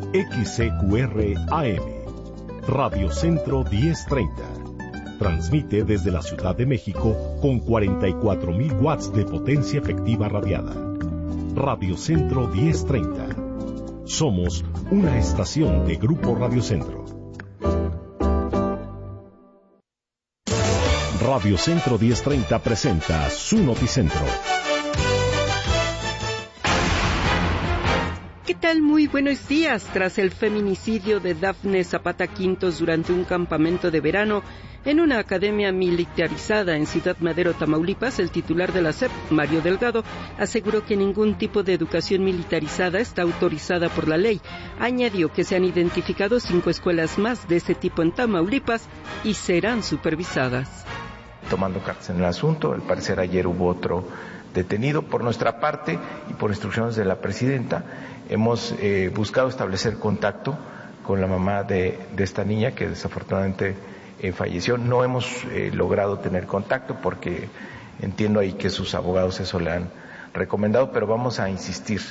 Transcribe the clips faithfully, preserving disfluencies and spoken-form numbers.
X C Q R A M, Radio Centro diez treinta. Transmite desde la Ciudad de México con cuarenta y cuatro mil watts de potencia efectiva radiada. Radio Centro diez treinta. Somos una estación de Grupo Radio Centro. Radio Centro diez treinta presenta su Noticentro. ¿Qué tal? Muy buenos días. Tras el feminicidio de Dafne Zapata Quintos durante un campamento de verano en una academia militarizada en Ciudad Madero, Tamaulipas, el titular de la S E P, Mario Delgado, aseguró que ningún tipo de educación militarizada está autorizada por la ley. Añadió que se han identificado cinco escuelas más de ese tipo en Tamaulipas y serán supervisadas. Tomando cartas en el asunto, al parecer ayer hubo otro detenido. Por nuestra parte y por instrucciones de la presidenta, hemos eh, buscado establecer contacto con la mamá de, de esta niña que desafortunadamente eh, falleció. No hemos eh, logrado tener contacto porque entiendo ahí que sus abogados eso le han recomendado, pero vamos a insistir.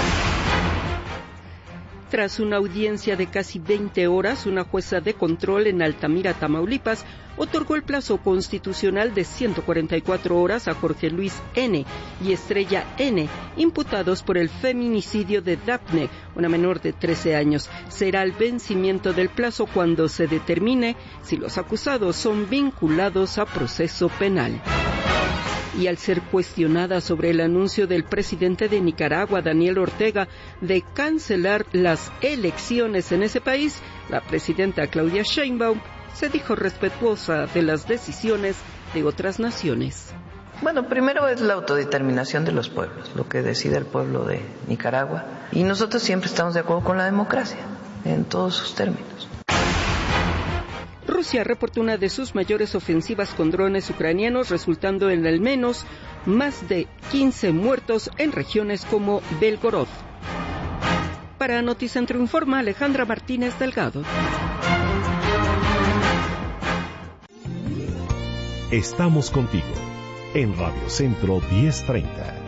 Tras una audiencia de casi veinte horas, una jueza de control en Altamira, Tamaulipas, otorgó el plazo constitucional de ciento cuarenta y cuatro horas a Jorge Luis N. y Estrella N., imputados por el feminicidio de Dafne, una menor de trece años. Será el vencimiento del plazo cuando se determine si los acusados son vinculados a proceso penal. Y al ser cuestionada sobre el anuncio del presidente de Nicaragua, Daniel Ortega, de cancelar las elecciones en ese país, la presidenta Claudia Sheinbaum se dijo respetuosa de las decisiones de otras naciones. Bueno, primero es la autodeterminación de los pueblos, lo que decide el pueblo de Nicaragua, y nosotros siempre estamos de acuerdo con la democracia, en todos sus términos. Rusia reportó una de sus mayores ofensivas con drones ucranianos, resultando en al menos más de quince muertos en regiones como Belgorod. Para Noticentro informa Alejandra Martínez Delgado. Estamos contigo en Radio Centro diez treinta.